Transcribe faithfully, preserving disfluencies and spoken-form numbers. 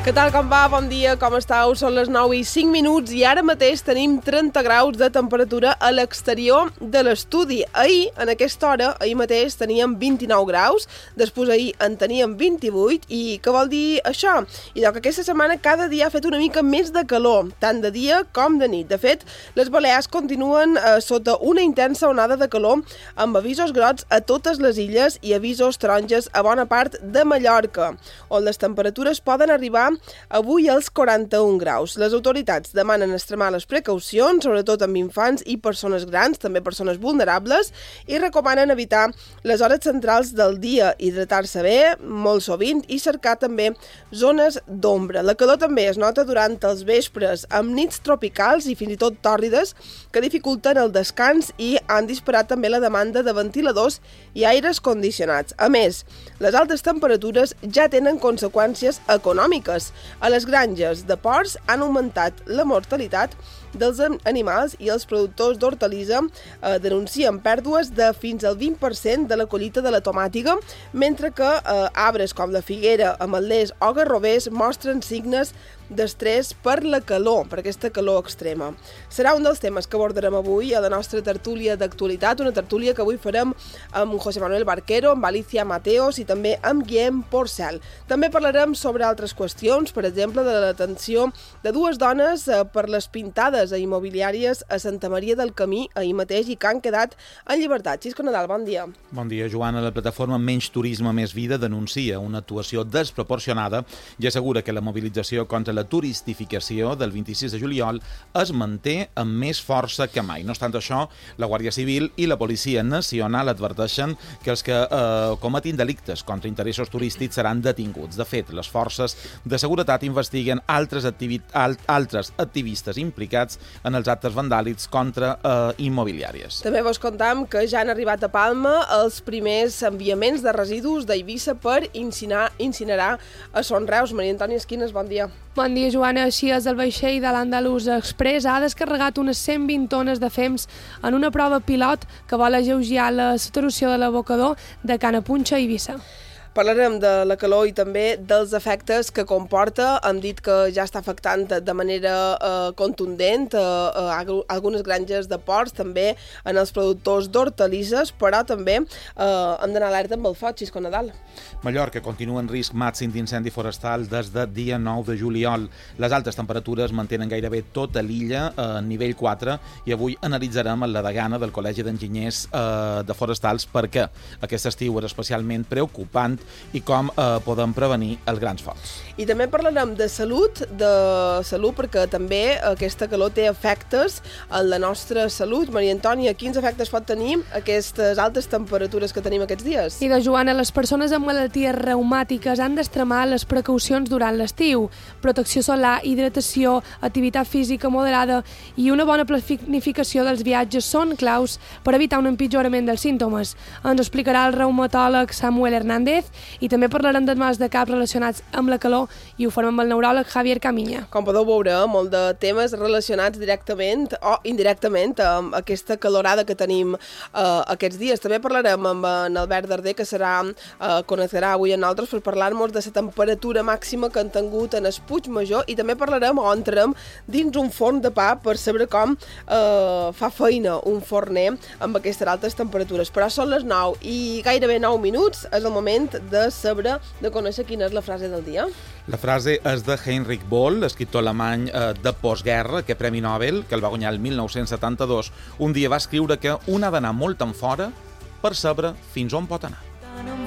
Què tal, com va? Bon dia, com estàu? Són les nou i cinc minuts i ara mateix tenim trenta graus de temperatura a l'exterior de l'estudi. Ahir, en aquesta hora, ahir mateix teníem vint-i-nou graus, després ahir en teníem vint-i-vuit, i què vol dir això? I que aquesta setmana cada dia ha fet una mica més de calor, tant de dia com de nit. De fet, les Balears continuen eh, sota una intensa onada de calor, amb avisos grocs a totes les illes i avisos taronges a bona part de Mallorca, on les temperatures poden arribar avui als quaranta-un graus. Les autoritats demanen extremar les precaucions, sobretot amb infants i persones grans, també persones vulnerables, i recomanen evitar les hores centrals del dia, hidratar-se bé, molt sovint, i cercar també zones d'ombra. La calor també es nota durant els vespres, amb nits tropicals i fins i tot tòrrides que dificulten el descans i han disparat també la demanda de ventiladors i aires condicionats. A més, les altes temperatures ja tenen conseqüències econòmiques. A les granges de porcs han augmentat la mortalitat dels animals i els productors d'hortalissa eh, denuncien pèrdues de fins al vint per cent de la collita de la tomàtiga, mentre que eh, arbres com la figuera, ametllers o garrovers mostren signes d'estrès per la calor, per aquesta calor extrema. Serà un dels temes que abordarem avui a la nostra tertúlia d'actualitat, una tertúlia que avui farem amb José Manuel Barquero, amb Alicia Mateos i també amb Guillem Porcel. També parlarem sobre altres qüestions, per exemple, de la detenció de dues dones eh, per les pintades a immobiliàries a Santa Maria del Camí ahir mateix i que han quedat en llibertat. Xisco Nadal, bon dia. Bon dia, Joana. La plataforma Menys Turisme, Més Vida denuncia una actuació desproporcionada i assegura que la mobilització contra la turistificació del vint-i-sis de juliol es manté amb més força que mai. No obstant això, la Guàrdia Civil i la Policia Nacional adverteixen que els que eh, cometin delictes contra interessos turístics seran detinguts. De fet, les forces de seguretat investiguen altres, activi alt altres activistes implicats en els actes vandàlics contra eh, immobiliàries. També vos contam que ja han arribat a Palma els primers enviaments de residus d'Eivissa per incinerar, incinerar a Son Reus. Maria Antònia Esquines, bon dia. Bon dia, Joana. Així és, el vaixell de l'Andalús Express ha descarregat unes cent vint tones de fems en una prova pilot que vol alleujar la saturació de l'abocador de Canapunxa i Eivissa. Parlarem de la calor i també dels efectes que comporta. Hem dit que ja està afectant de manera eh, contundent a, a algunes granges de porcs, també en els productors d'hortalisses, però també eh, hem d'anar alerta amb el foc, Xisco Nadal. Mallorca continua en risc màxim d'incendi forestal des de dia nou de juliol. Les altes temperatures mantenen gairebé tota l'illa a nivell quatre i avui analitzarem la degana del Col·legi d'Enginyers eh, de Forestals perquè aquest estiu és especialment preocupant i com eh, podem prevenir els grans focs. I també parlarem de salut, de salut perquè també aquesta calor té efectes en la nostra salut. Maria Antònia, quins efectes pot tenir aquestes altes temperatures que tenim aquests dies? I de Joana, les persones amb malalties reumàtiques han d'extremar les precaucions durant l'estiu. Protecció solar, hidratació, activitat física moderada i una bona planificació dels viatges són claus per evitar un empitjorament dels símptomes. Ens explicarà el reumatòleg Samuel Hernández i també parlarem de mals de cap relacionats amb la calor i ho farem amb el neuròleg Javier Camiña. Com podeu veure, molt de temes relacionats directament o indirectament amb aquesta calorada que tenim eh, aquests dies. També parlarem amb en Albert Darder, que serà eh, connectarà avui amb nosaltres per parlar-nos de la temperatura màxima que han tingut en el Puigmajor i també parlarem o entrem dins un forn de pa per saber com eh, fa feina un forner amb aquestes altes temperatures. Però són les nou i gairebé nou minuts, és el moment de saber, de conèixer quina és la frase del dia. La frase és de Heinrich Böll, escriptor alemany eh, de postguerra, que Premi Nobel, que el va guanyar el mil nou-cents setanta-dos. Un dia va escriure que un ha d'anar molt en fora per saber fins on pot anar.